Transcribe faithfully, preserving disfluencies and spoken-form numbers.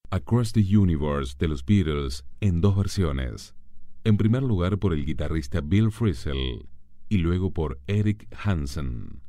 Across the Universe de los Beatles en dos versiones. En primer lugar por el guitarrista Bill Frisell y luego por Eric Hansen.